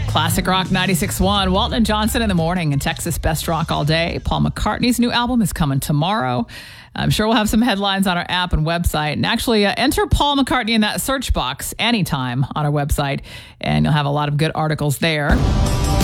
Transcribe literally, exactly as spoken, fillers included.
Classic Rock ninety-six point one. Walton and Johnson in the morning and Texas Best Rock all day. Paul McCartney's new album is coming tomorrow. I'm sure we'll have some headlines on our app and website. And actually, uh, enter Paul McCartney in that search box anytime on our website, and you'll have a lot of good articles there.